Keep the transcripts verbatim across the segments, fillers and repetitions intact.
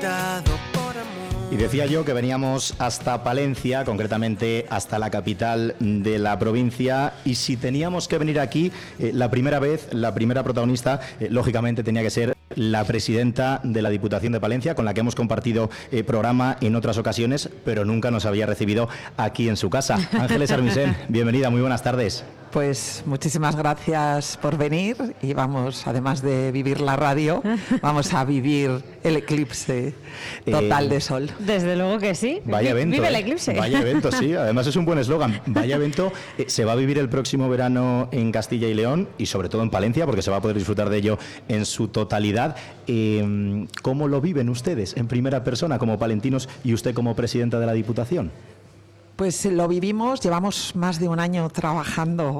sacrificado por amor. Y decía yo que veníamos hasta Palencia, concretamente hasta la capital de la provincia, y si teníamos que venir aquí, eh, la primera vez, la primera protagonista, eh, lógicamente tenía que ser la presidenta de la Diputación de Palencia, con la que hemos compartido eh, programa en otras ocasiones, pero nunca nos había recibido aquí en su casa. Ángeles Armisen, bienvenida, muy buenas tardes. Pues muchísimas gracias por venir y vamos, además de vivir la radio, vamos a vivir el eclipse total eh, de sol. Desde luego que sí. Vaya evento. Vive el eh. eclipse. Vaya evento, sí. Además es un buen eslogan. Vaya evento. Eh, se va a vivir el próximo verano en Castilla y León y sobre todo en Palencia, porque se va a poder disfrutar de ello en su totalidad. Eh, ¿Cómo lo viven ustedes en primera persona como palentinos y usted como presidenta de la Diputación? Pues lo vivimos, llevamos más de un año trabajando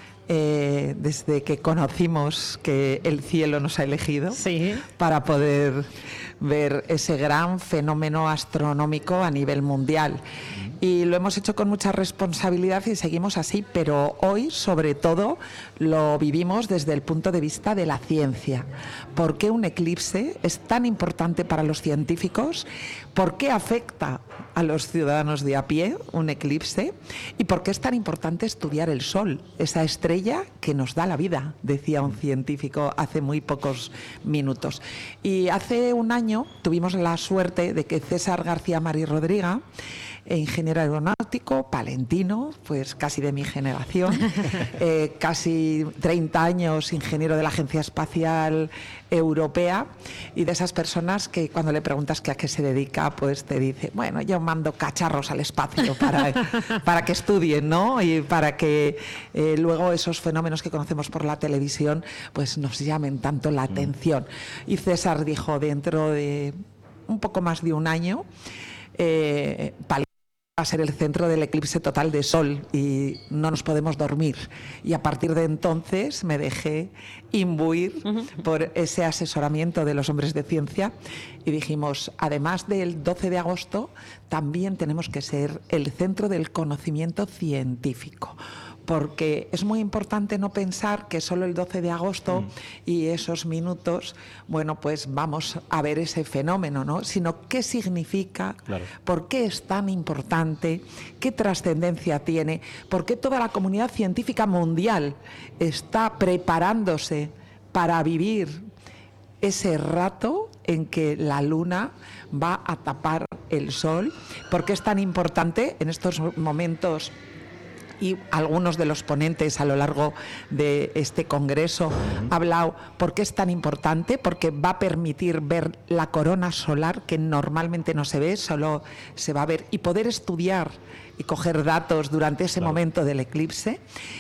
eh, desde que conocimos que el cielo nos ha elegido, sí, para poder ver ese gran fenómeno astronómico a nivel mundial. Y lo hemos hecho con mucha responsabilidad y seguimos así, pero hoy sobre todo lo vivimos desde el punto de vista de la ciencia. ¿Por qué un eclipse es tan importante para los científicos? ¿Por qué afecta a los ciudadanos de a pie un eclipse? ¿Y por qué es tan importante estudiar el Sol, esa estrella que nos da la vida?, decía un científico hace muy pocos minutos. Y hace un año tuvimos la suerte de que César García Mari Rodriga, ingeniero aeronáutico, palentino, pues casi de mi generación, eh, casi treinta años ingeniero de la Agencia Espacial Europea, y de esas personas que cuando le preguntas que a qué se dedica, pues te dice, bueno, yo mando cacharros al espacio para, para que estudien, ¿no? Y para que eh, luego esos fenómenos que conocemos por la televisión pues nos llamen tanto la atención. Y César dijo, dentro de un poco más de un año, eh, va a ser el centro del eclipse total de sol y no nos podemos dormir. Y a partir de entonces me dejé imbuir uh-huh. por ese asesoramiento de los hombres de ciencia y dijimos, además del doce de agosto, también tenemos que ser el centro del conocimiento científico. Porque es muy importante no pensar que solo el doce de agosto mm. y esos minutos, bueno, pues vamos a ver ese fenómeno, ¿no? Sino qué significa, claro. por qué es tan importante, qué trascendencia tiene, por qué toda la comunidad científica mundial está preparándose para vivir ese rato en que la luna va a tapar el sol, por qué es tan importante en estos momentos. Y algunos de los ponentes a lo largo de este congreso han hablado por qué es tan importante, porque va a permitir ver la corona solar que normalmente no se ve, solo se va a ver, y poder estudiar y coger datos durante ese claro. momento del eclipse.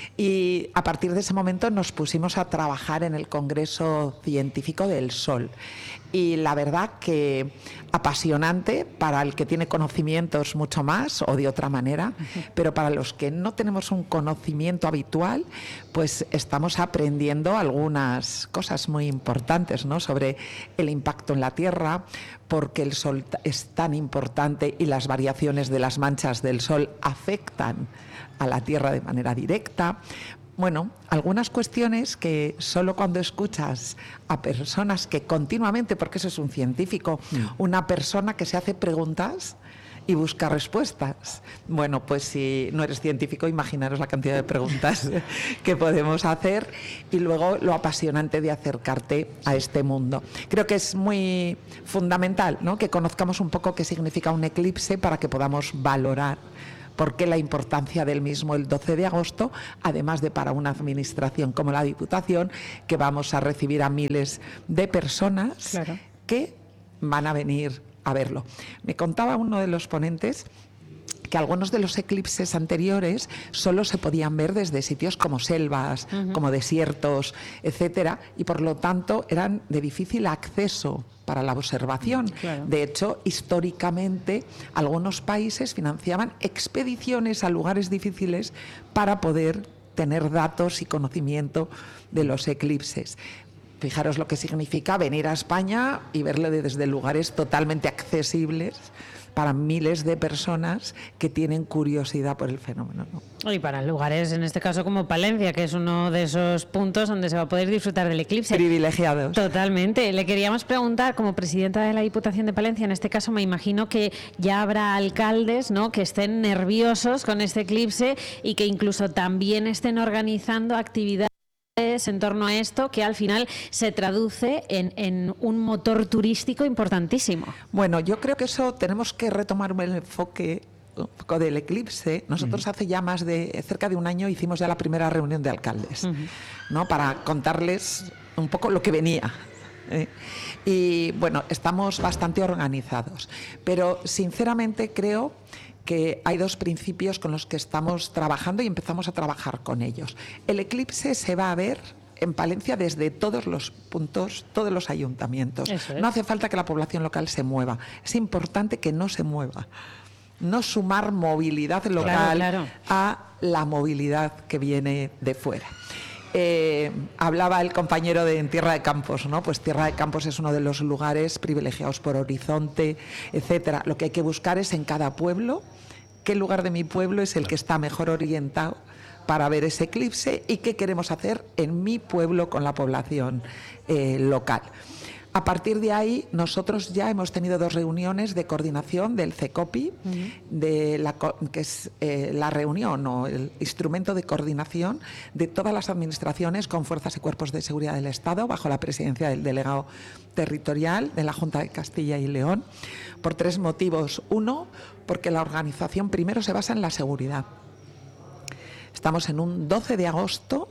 Y a partir de ese momento nos pusimos a trabajar en el Congreso Científico del Sol. Y la verdad que apasionante para el que tiene conocimientos mucho más o de otra manera, pero para los que no tenemos un conocimiento habitual, pues estamos aprendiendo algunas cosas muy importantes, ¿no? Sobre el impacto en la Tierra, porque el Sol es tan importante y las variaciones de las manchas del Sol afectan a la Tierra de manera directa. Bueno, algunas cuestiones que solo cuando escuchas a personas que continuamente, porque eso es un científico, mm. una persona que se hace preguntas y busca respuestas. Bueno, pues si no eres científico, imaginaros la cantidad de preguntas que podemos hacer y luego lo apasionante de acercarte a este mundo. Creo que es muy fundamental, ¿no?, que conozcamos un poco qué significa un eclipse para que podamos valorar por qué la importancia del mismo el doce de agosto, además de para una administración como la Diputación, que vamos a recibir a miles de personas claro. que van a venir a verlo. Me contaba uno de los ponentes que algunos de los eclipses anteriores solo se podían ver desde sitios como selvas, uh-huh. como desiertos, etcétera, y por lo tanto eran de difícil acceso para la observación. Claro. De hecho, históricamente, algunos países financiaban expediciones a lugares difíciles para poder tener datos y conocimiento de los eclipses. fijaros lo que significa venir a España y verlo desde lugares totalmente accesibles para miles de personas que tienen curiosidad por el fenómeno, ¿no? Y para lugares, en este caso como Palencia, que es uno de esos puntos donde se va a poder disfrutar del eclipse. Privilegiados. Totalmente. Le queríamos preguntar, como presidenta de la Diputación de Palencia, en este caso me imagino que ya habrá alcaldes, ¿no?, que estén nerviosos con este eclipse y que incluso también estén organizando actividades en torno a esto, que al final se traduce en, en un motor turístico importantísimo. Bueno, yo creo que eso tenemos que retomar el enfoque un poco del eclipse. Nosotros uh-huh. hace ya más de cerca de un año hicimos ya la primera reunión de alcaldes, uh-huh. ¿no?, para contarles un poco lo que venía. ¿eh? Y bueno, estamos bastante organizados, pero sinceramente creo que hay dos principios con los que estamos trabajando y empezamos a trabajar con ellos. El eclipse se va a ver en Palencia desde todos los puntos, todos los ayuntamientos. Es. No hace falta que la población local se mueva. Es importante que no se mueva. No sumar movilidad local claro, claro. a la movilidad que viene de fuera. Eh, hablaba el compañero de en Tierra de Campos, ¿no? Pues Tierra de Campos es uno de los lugares privilegiados por horizonte, etcétera. Lo que hay que buscar es en cada pueblo qué lugar de mi pueblo es el que está mejor orientado para ver ese eclipse y qué queremos hacer en mi pueblo con la población eh, local. A partir de ahí, nosotros ya hemos tenido dos reuniones de coordinación del CECOPI, uh-huh. de la, que es eh, la reunión o el instrumento de coordinación de todas las administraciones con fuerzas y cuerpos de seguridad del Estado, bajo la presidencia del delegado territorial de la Junta de Castilla y León, por tres motivos. Uno, porque la organización primero se basa en la seguridad. Estamos en un doce de agosto,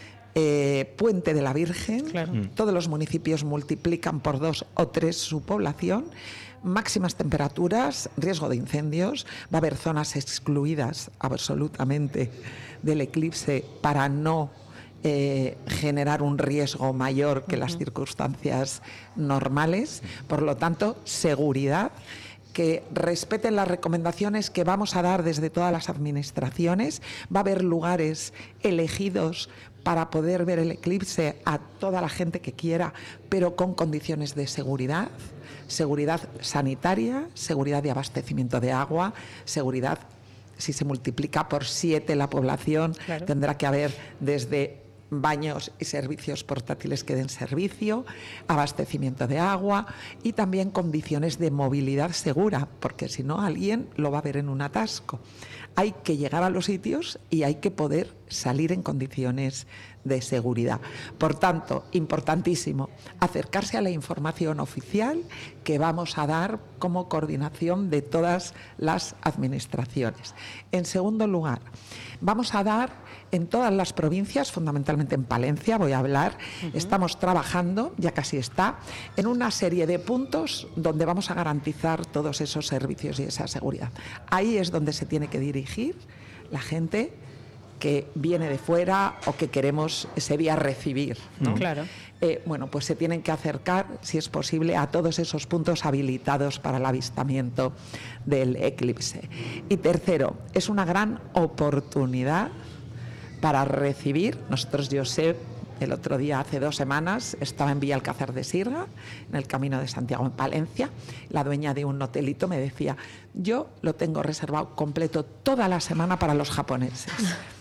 Eh, Puente de la Virgen, claro. Todos los municipios multiplican por dos o tres su población, máximas temperaturas, riesgo de incendios, va a haber zonas excluidas absolutamente del eclipse para no eh, generar un riesgo mayor que uh-huh. las circunstancias normales, por lo tanto, seguridad, que respeten las recomendaciones que vamos a dar desde todas las administraciones. Va a haber lugares elegidos para poder ver el eclipse a toda la gente que quiera, pero con condiciones de seguridad, seguridad sanitaria, seguridad de abastecimiento de agua, seguridad, si se multiplica por siete la población, claro. tendrá que haber desde baños y servicios portátiles que den servicio, abastecimiento de agua y también condiciones de movilidad segura, porque si no alguien lo va a ver en un atasco. Hay que llegar a los sitios y hay que poder salir en condiciones de seguridad. Por tanto, importantísimo, acercarse a la información oficial que vamos a dar como coordinación de todas las administraciones. En segundo lugar, vamos a dar en todas las provincias, fundamentalmente en Palencia, voy a hablar, uh-huh. estamos trabajando, ya casi está, en una serie de puntos donde vamos a garantizar todos esos servicios y esa seguridad. Ahí es donde se tiene que dirigir la gente que viene de fuera o que queremos ese día recibir, ¿no? Claro. Eh, bueno, pues se tienen que acercar, si es posible, a todos esos puntos habilitados para el avistamiento del eclipse. Y tercero, es una gran oportunidad para recibir. Nosotros, yo sé, el otro día, hace dos semanas, estaba en Villalcázar de Sirga, en el Camino de Santiago en Palencia. La dueña de un hotelito me decía, yo lo tengo reservado completo toda la semana para los japoneses.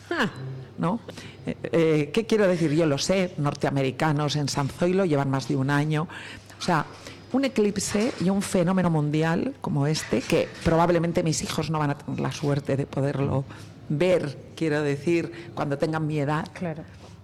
¿No? Eh, eh, ¿Qué quiero decir? Yo lo sé, norteamericanos en San Zoilo llevan más de un año. O sea, un eclipse y un fenómeno mundial como este, que probablemente mis hijos no van a tener la suerte de poderlo ver, quiero decir, cuando tengan mi edad. Claro.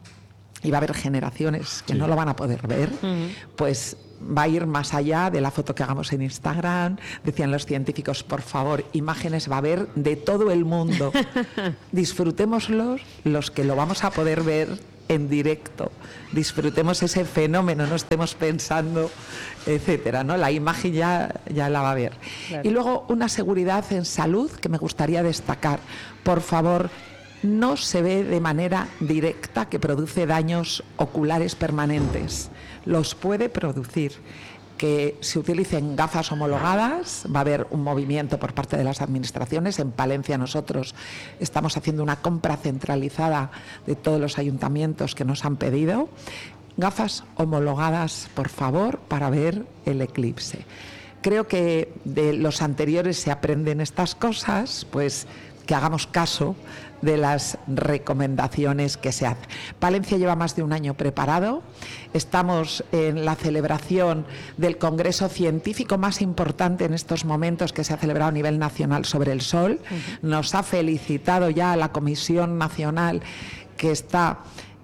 Y va a haber generaciones que sí. no lo van a poder ver, uh-huh. pues va a ir más allá de la foto que hagamos en Instagram. Decían los científicos, por favor, imágenes va a haber de todo el mundo. Disfrutémoslos los que lo vamos a poder ver en directo. Disfrutemos ese fenómeno, no estemos pensando, etcétera, ¿no? La imagen ya, ya la va a ver. Claro. Y luego una seguridad en salud que me gustaría destacar. Por favor, no se ve de manera directa que produce daños oculares permanentes. Los puede producir. Que se utilicen gafas homologadas, va a haber un movimiento por parte de las administraciones. En Palencia nosotros estamos haciendo una compra centralizada de todos los ayuntamientos que nos han pedido. gafas homologadas, por favor, para ver el eclipse. Creo que de los anteriores se aprenden estas cosas, pues que hagamos caso de las recomendaciones que se hacen. Palencia lleva más de un año preparado. Estamos en la celebración del congreso científico más importante en estos momentos, que se ha celebrado a nivel nacional sobre el Sol. Uh-huh. Nos ha felicitado ya la Comisión Nacional, que está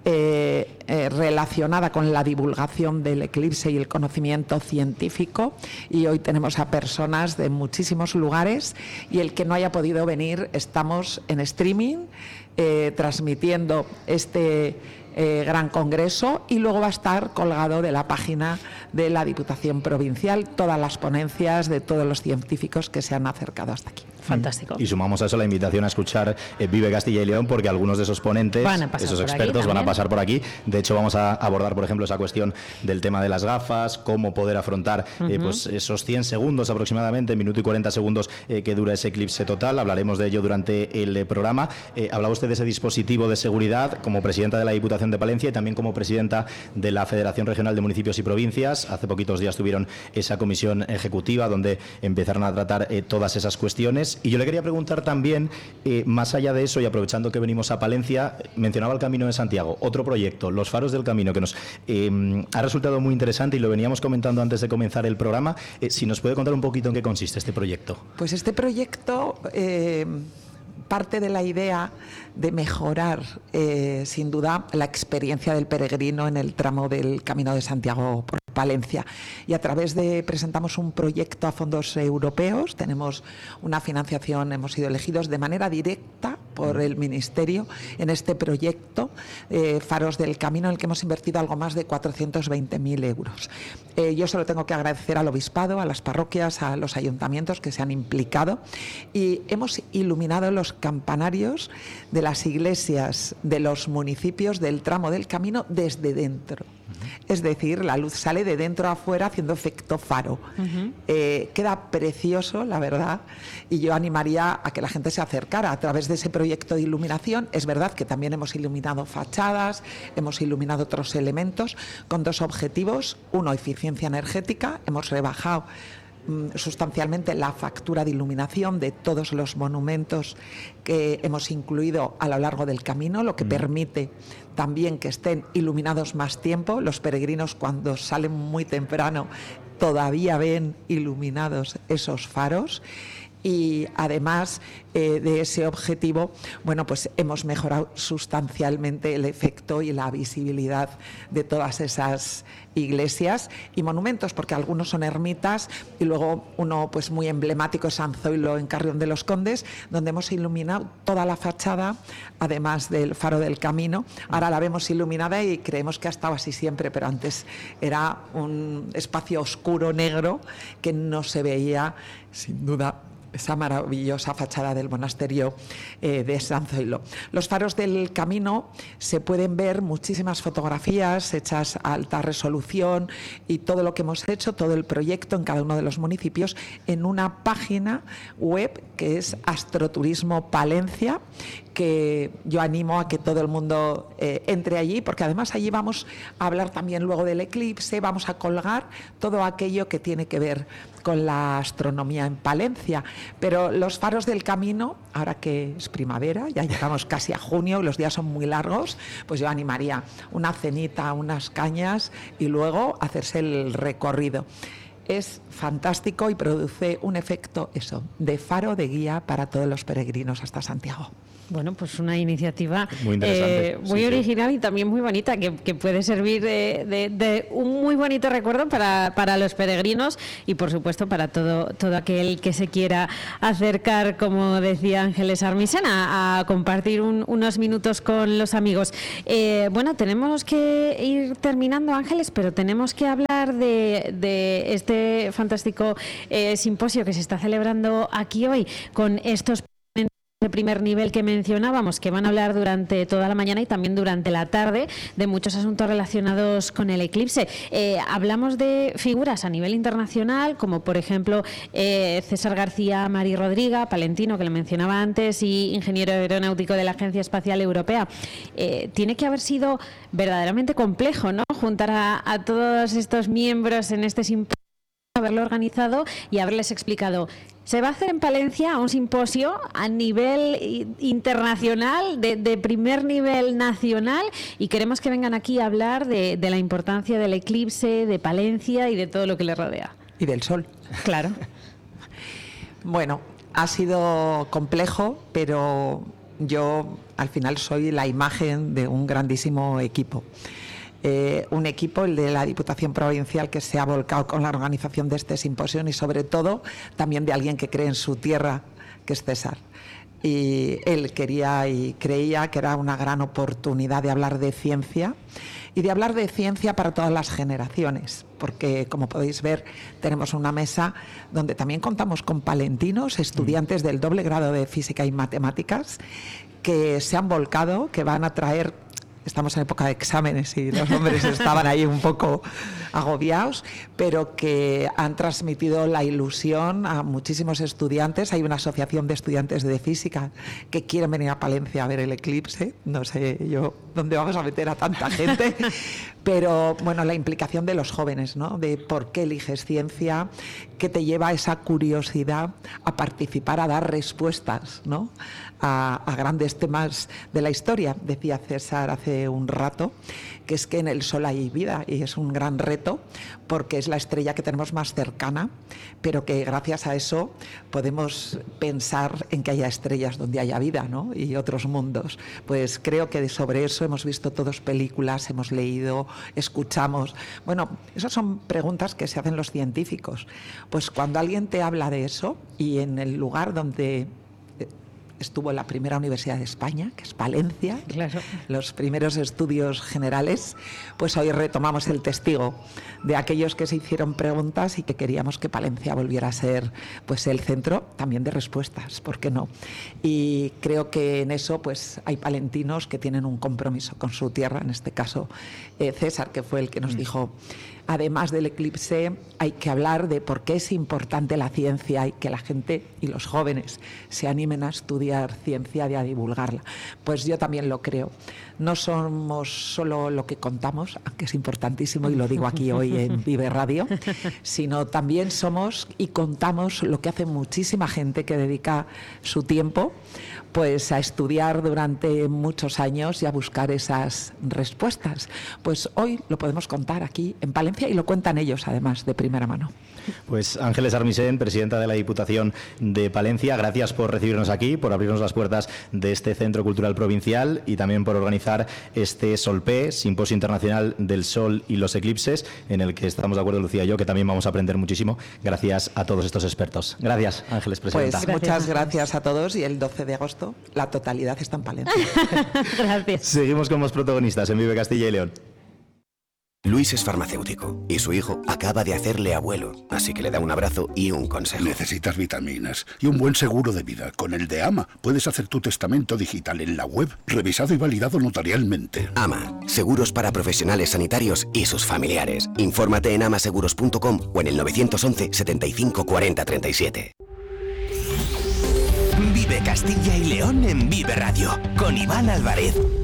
Eh, eh, relacionada con la divulgación del eclipse y el conocimiento científico, y hoy tenemos a personas de muchísimos lugares, y el que no haya podido venir, estamos en streaming eh, transmitiendo este eh, gran congreso, y luego va a estar colgado de la página de la Diputación Provincial todas las ponencias de todos los científicos que se han acercado hasta aquí. Fantástico. Y sumamos a eso la invitación a escuchar eh, Vive Castilla y León, porque algunos de esos ponentes, esos expertos van a pasar por aquí. De hecho, vamos a abordar, por ejemplo, esa cuestión del tema de las gafas, cómo poder afrontar uh-huh. eh, pues esos cien segundos aproximadamente, minuto y cuarenta segundos eh, que dura ese eclipse total. Hablaremos de ello durante el eh, programa. Eh, hablaba usted de ese dispositivo de seguridad como presidenta de la Diputación de Palencia y también como presidenta de la Federación Regional de Municipios y Provincias. Hace poquitos días tuvieron esa comisión ejecutiva donde empezaron a tratar eh, todas esas cuestiones. Y yo le quería preguntar también, eh, más allá de eso, y aprovechando que venimos a Palencia, mencionaba el Camino de Santiago, otro proyecto, los Faros del Camino, que nos eh, ha resultado muy interesante y lo veníamos comentando antes de comenzar el programa. Eh, si nos puede contar un poquito en qué consiste este proyecto. Pues este proyecto eh, parte de la idea de mejorar, eh, sin duda, la experiencia del peregrino en el tramo del Camino de Santiago por Palencia, y a través de presentamos un proyecto a fondos europeos. Tenemos una financiación, hemos sido elegidos de manera directa por el Ministerio en este proyecto eh, Faros del Camino, en el que hemos invertido algo más de cuatrocientos veinte mil euros. Eh, yo solo tengo que agradecer al obispado, a las parroquias, a los ayuntamientos que se han implicado, y hemos iluminado los campanarios de las iglesias de los municipios del tramo del camino desde dentro. Es decir, la luz sale de dentro a afuera haciendo efecto faro. Uh-huh. Eh, queda precioso, la verdad, y yo animaría a que la gente se acercara a través de ese proyecto de iluminación. Es verdad que también hemos iluminado fachadas, hemos iluminado otros elementos con dos objetivos. Uno, eficiencia energética. Hemos rebajado sustancialmente la factura de iluminación de todos los monumentos que hemos incluido a lo largo del camino, lo que mm. permite también que estén iluminados más tiempo. Los peregrinos, cuando salen muy temprano, todavía ven iluminados esos faros. Y además eh, de ese objetivo, bueno, pues hemos mejorado sustancialmente el efecto y la visibilidad de todas esas iglesias y monumentos, porque algunos son ermitas, y luego uno pues muy emblemático es San Zoilo en Carrión de los Condes, donde hemos iluminado toda la fachada, además del Faro del Camino. Ahora la vemos iluminada y creemos que ha estado así siempre, pero antes era un espacio oscuro, negro, que no se veía, sin duda, esa maravillosa fachada del monasterio eh, de San Zoilo. Los faros del camino se pueden ver muchísimas fotografías hechas a alta resolución, y todo lo que hemos hecho, todo el proyecto en cada uno de los municipios, en una página web que es Astroturismo Palencia, que yo animo a que todo el mundo eh, entre allí, porque además allí vamos a hablar también luego del eclipse, vamos a colgar todo aquello que tiene que ver con la astronomía en Palencia. Pero los faros del camino, ahora que es primavera, ya llegamos casi a junio y los días son muy largos, pues yo animaría una cenita, unas cañas y luego hacerse el recorrido. Es fantástico y produce un efecto, eso, de faro, de guía para todos los peregrinos hasta Santiago. Bueno, pues una iniciativa muy, interesante. Eh, muy sí, original sí. y también muy bonita, que, que puede servir de, de, de un muy bonito recuerdo para, para los peregrinos y, por supuesto, para todo, todo aquel que se quiera acercar, como decía Ángeles Armisena, a compartir un, unos minutos con los amigos. Eh, bueno, tenemos que ir terminando, Ángeles, pero tenemos que hablar de, de este fantástico eh, simposio que se está celebrando aquí hoy con estos de primer nivel que mencionábamos, que van a hablar durante toda la mañana y también durante la tarde de muchos asuntos relacionados con el eclipse. Eh, hablamos de figuras a nivel internacional, como por ejemplo eh, César García Mari Rodríguez, palentino, que le mencionaba antes, y ingeniero aeronáutico de la Agencia Espacial Europea. Eh, tiene que haber sido verdaderamente complejo, ¿no?, juntar a, a todos estos miembros en este simposio, haberlo organizado y haberles explicado. Se va a hacer en Palencia un simposio a nivel internacional, de, de primer nivel nacional, y queremos que vengan aquí a hablar de, de la importancia del eclipse, de Palencia y de todo lo que le rodea. Y del sol. Claro. Bueno, ha sido complejo, pero yo al final soy la imagen de un grandísimo equipo. Eh, un equipo, el de la Diputación Provincial, que se ha volcado con la organización de este simposio, y sobre todo también de alguien que cree en su tierra, que es César. Y él quería y creía que era una gran oportunidad de hablar de ciencia, y de hablar de ciencia para todas las generaciones, porque, como podéis ver, tenemos una mesa donde también contamos con palentinos, estudiantes del doble grado de Física y Matemáticas, que se han volcado, que van a traer... Estamos en época de exámenes y los hombres estaban ahí un poco agobiados, pero que han transmitido la ilusión a muchísimos estudiantes. Hay una asociación de estudiantes de física que quieren venir a Palencia a ver el eclipse. No sé yo dónde vamos a meter a tanta gente, pero bueno, la implicación de los jóvenes, ¿no?, de por qué eliges ciencia, qué te lleva a esa curiosidad a participar, a dar respuestas, ¿no?, a, a grandes temas de la historia. Decía César hace un rato que es que en el Sol hay vida, y es un gran reto porque es la estrella que tenemos más cercana, pero que gracias a eso podemos pensar en que haya estrellas donde haya vida, ¿no?, y otros mundos. Pues creo que sobre eso hemos visto todos películas, hemos leído, escuchamos. Bueno, esas son preguntas que se hacen los científicos. Pues cuando alguien te habla de eso, y en el lugar donde estuvo la primera universidad de España, que es Palencia, claro, los primeros estudios generales, pues hoy retomamos el testigo de aquellos que se hicieron preguntas y que queríamos que Palencia volviera a ser, pues, el centro también de respuestas, ¿por qué no? Y creo que en eso, pues, hay palentinos que tienen un compromiso con su tierra, en este caso eh, César, que fue el que nos dijo: además del eclipse, hay que hablar de por qué es importante la ciencia y que la gente y los jóvenes se animen a estudiar ciencia y a divulgarla. Pues yo también lo creo. No somos solo lo que contamos, aunque es importantísimo, y lo digo aquí hoy en Vive Radio, sino también somos y contamos lo que hace muchísima gente que dedica su tiempo, pues, a estudiar durante muchos años y a buscar esas respuestas. Pues hoy lo podemos contar aquí en Palencia, y lo cuentan ellos, además, de primera mano. Pues Ángeles Armisen, presidenta de la Diputación de Palencia, gracias por recibirnos aquí, por abrirnos las puertas de este Centro Cultural Provincial, y también por organizar este SOLPE, Simposio Internacional del Sol y los Eclipses, en el que estamos de acuerdo Lucía y yo, que también vamos a aprender muchísimo gracias a todos estos expertos. Gracias, Ángeles, presidenta. Pues gracias, muchas gracias a todos, y el doce de agosto la totalidad está en Palencia. Gracias. Seguimos con más protagonistas en Vive Castilla y León. Luis es farmacéutico y su hijo acaba de hacerle abuelo, así que le da un abrazo y un consejo. Necesitas vitaminas y un buen seguro de vida. Con el de AMA puedes hacer tu testamento digital en la web, revisado y validado notarialmente. AMA, seguros para profesionales sanitarios y sus familiares. Infórmate en amaseguros punto com o en el nueve once, setenta y cinco, cuarenta, treinta y siete. Vive Castilla y León en Vive Radio, con Iván Álvarez.